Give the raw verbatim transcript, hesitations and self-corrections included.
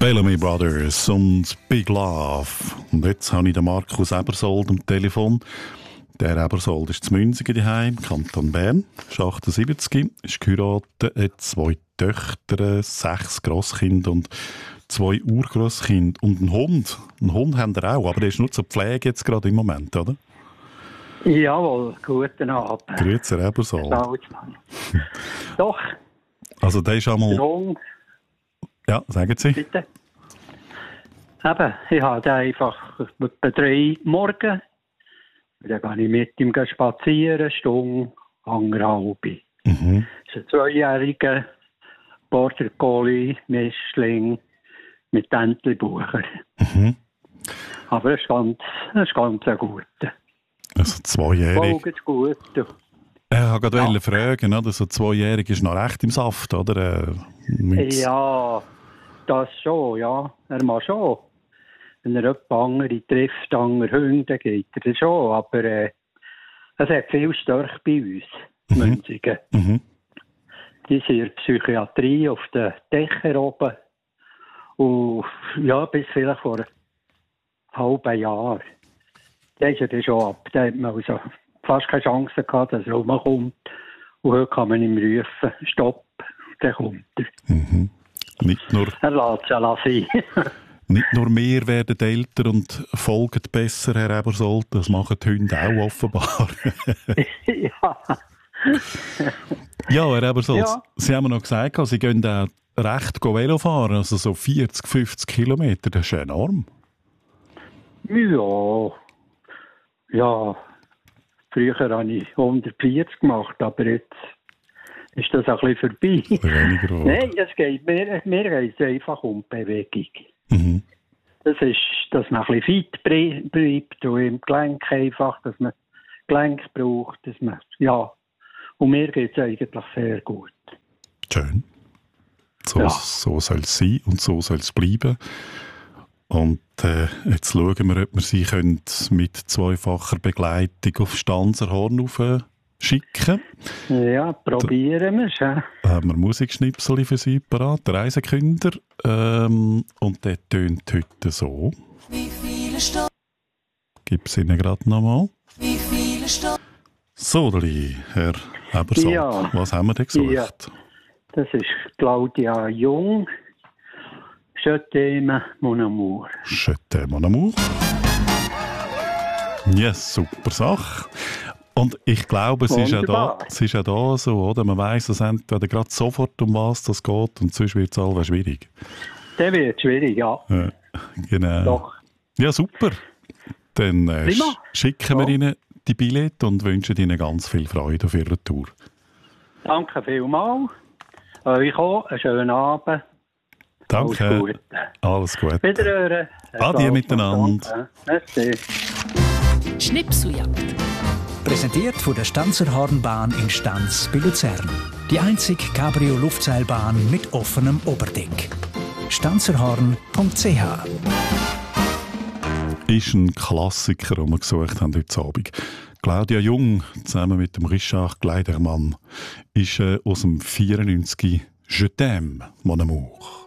Bellamy Brothers und Big Love. Und jetzt habe ich den Markus Ebersold am Telefon. Der Ebersold ist zu Münzigen daheim, Kanton Bern, ist achtundsiebzig, ist geheiratet, hat zwei Töchter, sechs Grosskinder und zwei Urgrosskinder und einen Hund. Einen Hund haben wir auch, aber der ist nur zur Pflege jetzt gerade im Moment, oder? Jawohl, guten Abend. Grüezi, Herr Ebersold. Doch. Also der ist einmal... Der Hund. Ja, sagen Sie. Bitte. Eben, ich habe einfach etwa drei Morgen. Dann gehe ich mit ihm spazieren, eine Stunde, anderthalb. Mhm. Das ist ein zweijähriger Border Collie Mischling mit Entlebucher. Mhm. Aber es ist ganz, es ist ganz ein guter. Also zweijährig. Folgt gut. Ich wollte gerade Ja. fragen, oder? So zweijährig ist noch recht im Saft, oder? Äh, mit- Ja, das schon, ja. Er mag schon. Wenn er jemand andere trifft, andere Hunde, geht er das schon. Aber äh, es hat viel Störche bei uns, in Münzigen. Mhm. Die sind in der Psychiatrie auf den Dächern oben. Und ja, bis vielleicht vor einem halben Jahr. Da ist er dann schon ab. Da hat man also fast keine Chance gehabt, dass er rumkommt. Und heute kann man ihm rufen, stopp, dann kommt er. Mhm. Nicht nur, Er lässt es ja sein. nicht nur wir werden älter und folgen besser, Herr Ebersold, das machen die Hunde auch offenbar. Ja. Ja, Herr Ebersold, Ja. Sie haben mir noch gesagt, Sie gehen auch recht Velo fahren, also so vierzig, fünfzig Kilometer, das ist enorm. Ja. Ja. Früher habe ich hundertvierzig gemacht, aber jetzt ist das ein bisschen vorbei. Weniger geworden. Nein, es geht mir, mir geht es einfach um die Bewegung. Mhm. Das ist, dass man ein bisschen fit bre- bleibt und im Gelenk einfach, dass man Gelenk braucht, dass man, ja. Und mir geht es eigentlich sehr gut. Schön. So, Ja. so soll es sein und so soll es bleiben. Und äh, jetzt schauen wir, ob wir Sie können mit zweifacher Begleitung auf Stanzerhorn schicken. Ja, probieren wir es. Ja. Da haben wir Musikschnipsel für Sie parat, Reisekünder. Ähm, und der tönt heute so. Wie viele Stunden? Gib es Ihnen gerade nochmal. Wie viele Stunden? So, Herr Ebersold, Ja. was haben wir denn gesucht? Ja. Das ist Claudia Jung. Je t'aime, mon amour. Je t'aime, mon amour. Ja, super Sache. Und ich glaube, es ist, ja da, Wunderbar. es ist ja da so, oder? Man weiss es entweder gerade sofort, um was das geht, und sonst wird es allweil schwierig. Der wird schwierig, ja. Ja, genau. Doch. Ja, super. Dann äh, Prima. sch- schicken wir Ja. Ihnen die Billette und wünschen Ihnen ganz viel Freude auf Ihrer Tour. Danke vielmals. Euch auch einen schönen Abend. Danke. Alles Gute. Alles gut. Wiederhören. Adi miteinander. Merci. Schnipseljagd. Präsentiert von der Stanzerhornbahn in Stanz bei Luzern. Die einzige Cabrio-Luftseilbahn mit offenem Oberdeck. stanzerhorn punkt c h Ist ein Klassiker, den wir gesucht haben heute Abend. Claudia Jung zusammen mit dem Richard Gleidermann ist äh, aus dem vierundneunzig «Je t'aime, mon amour».